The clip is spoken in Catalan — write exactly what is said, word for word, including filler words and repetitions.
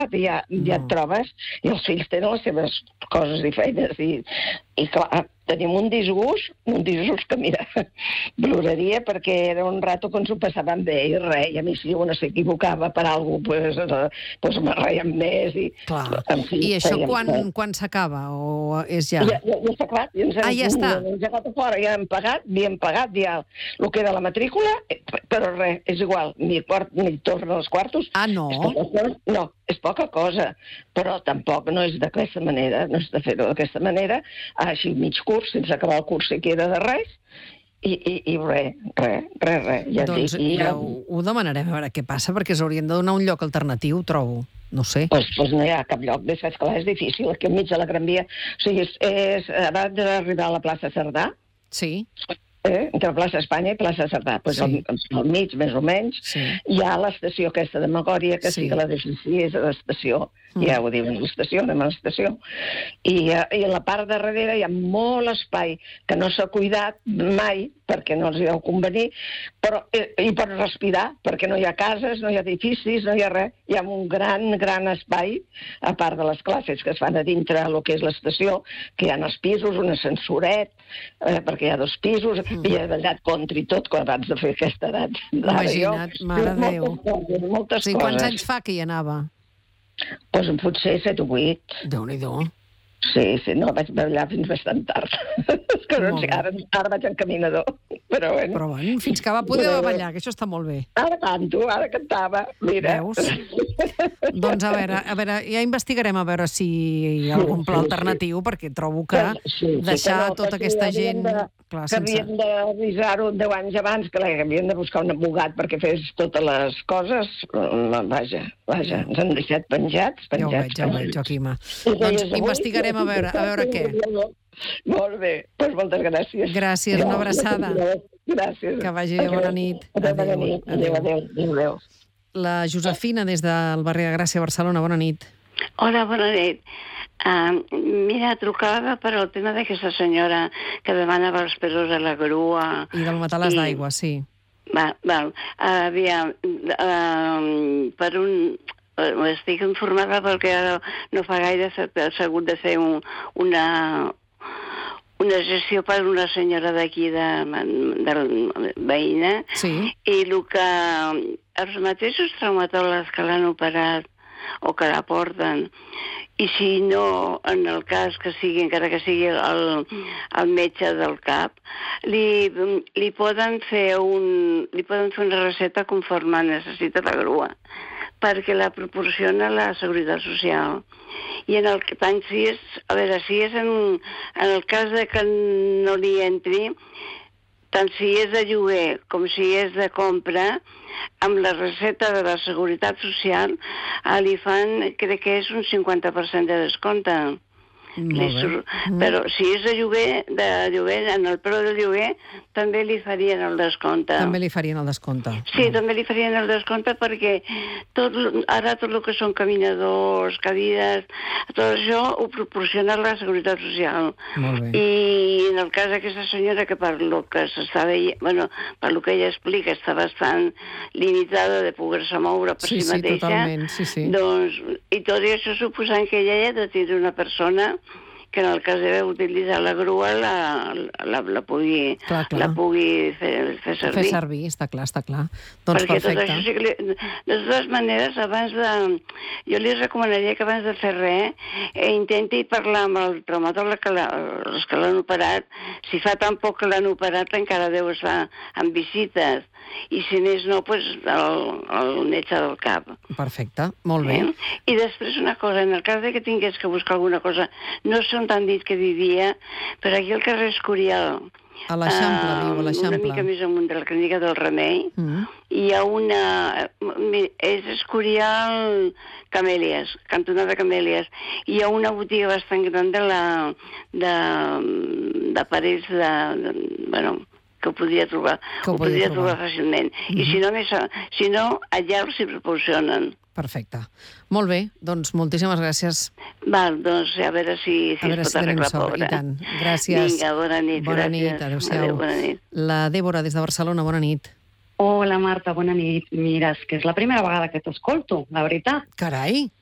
ja, ja et trobes, i els fills tenen les seves coses i feines, i, i clar, tenim un disgust, un disgust que, mira, ploraria perquè era un rato que ens ho passàvem bé i res, i a mi si una s'equivocava per alguna cosa, pues, pues me reiem més. I, clar. en fi, I això fèiem, quan, eh? quan s'acaba? O és ja? Ja, ja, ja està clar. Ja ens hem, Ah, ja està. Ens hem llegat a fora, ja hem pagat, havíem pagat ja el que era la matrícula, però res, és igual, ni, quart, ni torna als quartos. Ah, no? És poca cosa, no, és poca cosa, però tampoc no és d'aquesta manera, no és de fer-ho d'aquesta manera, així mig curs, sense acabar el curs si queda de res, i, i, i res, res, res, res. Ja doncs dic, ja ho, ho demanarem a veure què passa, perquè s'haurien de donar un lloc alternatiu, trobo. No sé. Doncs pues, pues no hi ha cap lloc, és que és difícil, aquí enmig de la Gran Via. O sigui, és, és abans d'arribar a la plaça Cerdà, sí. eh, entre plaça Espanya i plaça Cerdà, pues sí. al, al mig, més o menys, sí. Hi ha l'estació aquesta de Magòria, que sí, sí que l'edifici és a l'estació, mm. ja ho diuen, l'estació, anem a l'estació. I, I a la part de darrere hi ha molt espai que no s'ha cuidat mai, perquè no els hi deu convenir, però hi pots respirar, perquè no hi ha cases, no hi ha edificis, no hi ha res. Hi ha un gran, gran espai, a part de les classes que es fan a dintre el que és l'estació, que hi ha els pisos, un ascensoret, eh, perquè hi ha dos pisos, mm. i he ballat contra i tot, quan abans de fer aquesta edat. Imagina't, jo, mare de Déu. Moltes coses, moltes sí, coses. Quants anys fa que hi anava? Doncs pues potser set o vuit. Déu-n'hi-do. Sí, sí, no, vaig ballar fins bastant tard. És que no sé, ara, ara vaig en caminador. Però bueno. Però bueno, fins que va poder però... ballar, que això està molt bé. Ara canto, ara cantava, mira. Veus? Doncs a veure, a veure, ja investigarem a veure si hi ha algun pla sí, sí, alternatiu, sí. Perquè trobo que sí, sí, deixar que no, tota que aquesta gent... De, clar, que sense... havien d'avisar-ho deu anys abans, que havien de buscar un abogat perquè fes totes les coses. Vaja, vaja, ens han deixat penjats, penjats. Ja ho veig, ja ho veig, Joaquima. Doncs investigarem a veure, a veure què. Molt bé, doncs moltes gràcies. Gràcies, una abraçada. Gràcies. Que vagi bé, bona nit. Bona nit. Adéu, adéu, adéu. La Josefina, des del barri de Gràcia, Barcelona, bona nit. Hola, bona nit. Uh, mira, trucava per al tema d'aquesta senyora que demanava els pesos a la grua. I del matalàs i... d'aigua, sí. Va, val. Uh, aviam, uh, per un... Estic informada perquè ara no fa gaire s'ha hagut de fer un, una, una gestió per una senyora d'aquí de, de veïna, sí. I el que els mateixos traumatòlegs que l'han operat o que la porten, i si no, en el cas que sigui, encara que sigui el, el metge del cap, li, li poden fer un, li poden fer una recepta conforme necessita la grua, perquè la proporciona la Seguretat Social. I en el tant si és, a veure, si és en, en el cas de que no li entri, tant si és de lloguer com si és de compra, amb la recepta de la Seguretat Social li fan, crec que és un cinquanta per cent de descompte. Surt, però si és de lloguer, de lloguer, en el preu del lloguer també li farien el descompte. També li farien el descompte. Sí, mm. també li farien el descompte perquè tot, ara tot el que són caminadors, cadires, tot això ho proporciona la Seguretat Social. Molt bé. I en el cas d'aquesta senyora, que per lo que s'està veient, bueno, per lo que ella explica, està bastant limitada de poder-se moure per sí, si sí, mateixa, totalment, sí, sí. Doncs, i tot això suposant que ella ha de tindre una persona que en el cas d'haver utilitzat la grua la, la, la pugui, clar, clar. La pugui fer, fer servir. Fer servir, està clar, està clar. Doncs perquè perfecte. Tot això sí que li, de totes maneres, abans de... Jo li recomanaria que abans de fer res eh, intenti parlar amb el traumatòleg que la, els que l'han operat. Si fa tan poc que l'han operat, encara deu estar en visites. I si més no, doncs el, el metge del cap. Perfecte, molt bé. Eh? I després una cosa, en el cas de que tingués que buscar alguna cosa, no sé on t'han dit que vivia, però aquí al carrer Escorial, a l'Eixample, uh, diu, a l'Eixample. Una mica més amunt de la clínica del Remei, mm. hi ha una... És Escorial Camèlies, cantonada Camèlies. Hi ha una botiga bastant gran de la... d'aparells de, de... bueno... que ho podria trobar, que ho, ho podria trobar, trobar fàcilment. Mm-hmm. I si no, més, si no, allà els hi proporcionen. Perfecte. Molt bé, doncs moltíssimes gràcies. Val, doncs a veure si, si a veure es pot si arreglar, sort. pobra. I tant. Gràcies. Vinga, bona nit. Bona gràcies. nit, adéu-siau. Adéu, bona nit. La Dèbora, des de Barcelona, bona nit. Hola, Marta, bona nit. Mira, és que és la primera vegada que t'escolto, la veritat. Carai!